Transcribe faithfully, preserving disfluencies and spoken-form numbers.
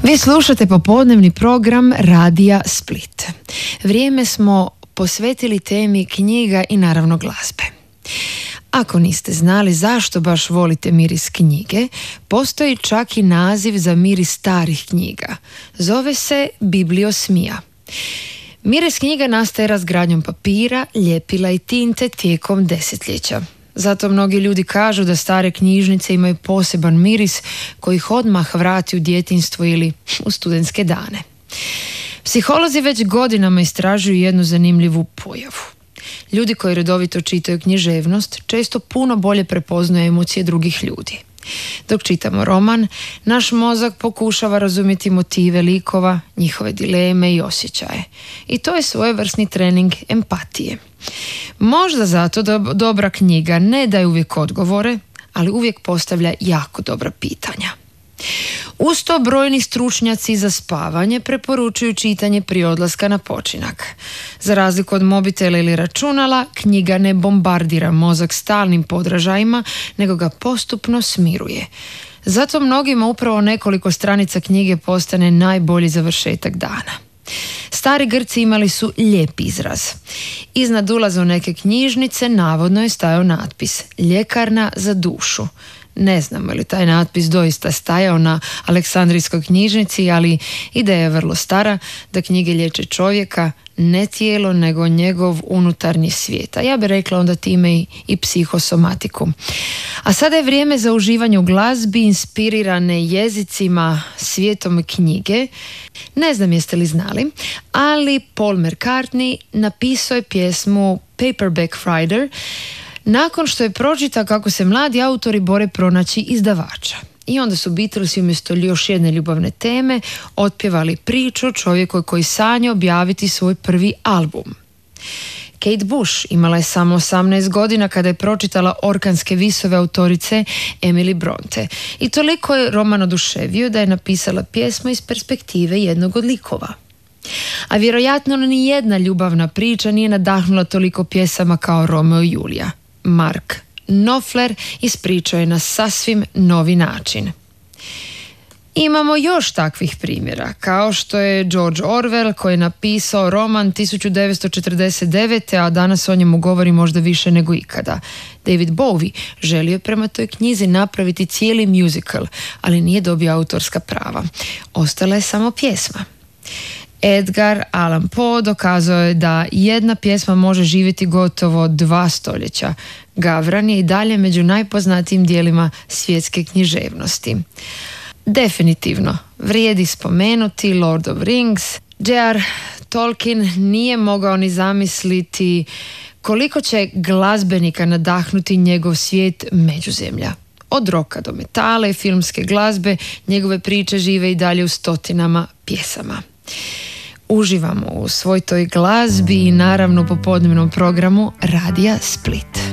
Vi slušate popodnevni program Radija Split. Vrijeme smo posvetili temi knjiga i naravno glazbe. Ako niste znali zašto baš volite miris knjige, postoji čak i naziv za miris starih knjiga. Zove se bibliosmija. Miris knjiga nastaje razgradnjom papira, ljepila i tinte tijekom desetljeća. Zato mnogi ljudi kažu da stare knjižnice imaju poseban miris koji ih odmah vrati u djetinjstvo ili u studentske dane. Psiholozi već godinama istražuju jednu zanimljivu pojavu. Ljudi koji redovito čitaju književnost često puno bolje prepoznaju emocije drugih ljudi. Dok čitamo roman, naš mozak pokušava razumjeti motive likova, njihove dileme i osjećaje. I to je svojevrsni trening empatije. Možda zato da dobra knjiga ne daje uvijek odgovore, ali uvijek postavlja jako dobra pitanja. Uz to brojni stručnjaci za spavanje preporučuju čitanje prije odlaska na počinak. Za razliku od mobitela ili računala, knjiga ne bombardira mozak stalnim podražajima, nego ga postupno smiruje. Zato mnogima upravo nekoliko stranica knjige postane najbolji završetak dana. Stari Grci imali su lijep izraz. Iznad ulaza u neke knjižnice navodno je stajao natpis "Ljekarna za dušu". Ne znamo li taj natpis doista stajao na Aleksandrijskoj knjižnici, ali ideja je vrlo stara da knjige liječe čovjeka, ne tijelo, nego njegov unutarnji svijet. A ja bih rekla onda time i, i psihosomatiku. A sada je vrijeme za uživanje u glazbi inspirirane jezicima, svijetom knjige. Ne znam jeste li znali, ali Paul McCartney napisao je pjesmu Paperback Writer nakon što je pročitao kako se mladi autori bore pronaći izdavača. I onda su Beatlesi umjesto još jedne ljubavne teme otpjevali priču o čovjeku koji sanja objaviti svoj prvi album. Kate Bush imala je samo osamnaest godina kada je pročitala orkanske visove autorice Emily Bronte. I toliko je roman oduševio da je napisala pjesmu iz perspektive jednog od likova. A vjerojatno ni jedna ljubavna priča nije nadahnula toliko pjesama kao Romeo i Julija. Mark Knopfler ispričao je na sasvim novi način. Imamo još takvih primjera, kao što je George Orwell koji je napisao roman tisuću devetsto četrdeset devete. a danas o njemu govori možda više nego ikada. David Bowie želio je prema toj knjizi napraviti cijeli musical, ali nije dobio autorska prava. Ostala je samo pjesma. Edgar Allan Poe dokazao je da jedna pjesma može živjeti gotovo dva stoljeća. Gavran je i dalje među najpoznatijim dijelima svjetske književnosti. Definitivno vrijedi spomenuti Lord of Rings. J R Tolkien nije mogao ni zamisliti koliko će glazbenika nadahnuti njegov svijet Međuzemlja. Od roka do metala i filmske glazbe njegove priče žive i dalje u stotinama pjesama. Uživamo u svoj toj glazbi i naravno u popodnevnom programu Radija Split.